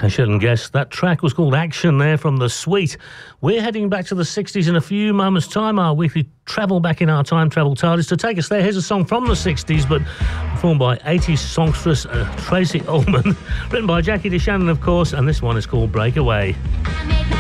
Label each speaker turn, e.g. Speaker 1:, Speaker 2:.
Speaker 1: I shouldn't guess. That track was called Action there from The Sweet. We're heading back to the 60s in a few moments' time. Our weekly travel back in our time travel TARDIS to take us there. Here's a song from the 60s, but performed by 80s songstress Tracy Ullman, written by Jackie DeShannon, of course, and this one is called Breakaway.